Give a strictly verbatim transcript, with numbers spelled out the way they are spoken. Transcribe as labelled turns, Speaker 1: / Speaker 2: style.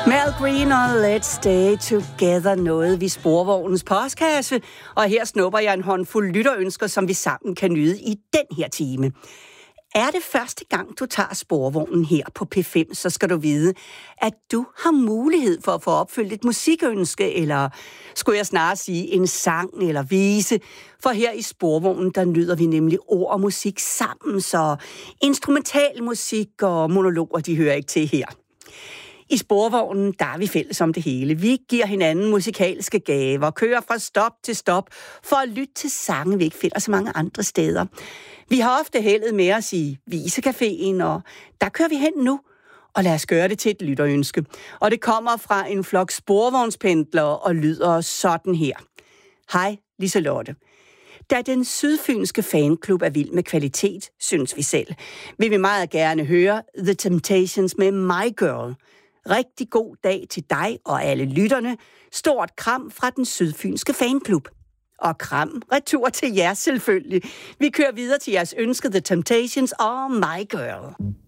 Speaker 1: Mal Green og Let's Stay Together nåede vi Sporvognens postkasse, og her snupper jeg en håndfuld lytterønsker, som vi sammen kan nyde i den her time. Er det første gang, du tager Sporvognen her på P fem, så skal du vide, at du har mulighed for at få opfyldt et musikønske, eller skulle jeg snarere sige en sang eller vise. For her i Sporvognen, der nyder vi nemlig ord og musik sammen, så instrumental musik og monologer, de hører ikke til her. I Sporvognen, der er vi fælles om det hele. Vi giver hinanden musikalske gaver, kører fra stop til stop for at lytte til sange, vi ikke finder så mange andre steder. Vi har ofte heldet med os i Visecaféen, og der kører vi hen nu. Og lad os gøre det til et lytterønske. Og det kommer fra en flok sporvognspendlere og lyder sådan her. Hej, Liselotte. Da den sydfynske fanklub er vild med kvalitet, synes vi selv, vil vi meget gerne høre The Temptations med My Girl. Rigtig god dag til dig og alle lytterne. Stort kram fra den sydfynske fanklub. Og kram retur til jer selvfølgelig. Vi kører videre til jeres ønske The Temptations og My Girl.